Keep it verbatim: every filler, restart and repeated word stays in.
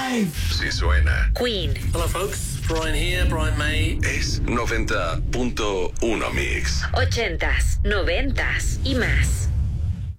Si suena. Queen. Hello folks, Brian here, Brian May. Es noventa punto uno Mix. Ochentas, noventas y más.